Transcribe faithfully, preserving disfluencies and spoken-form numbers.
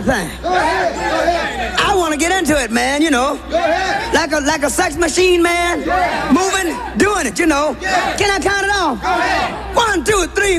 thing. Go ahead. Go ahead. I want to get into it, man, you know. Go ahead. Like a like a sex machine, man. Yeah. Moving, doing it, you know. Yeah. Can I count it off? Go ahead. One, two, three.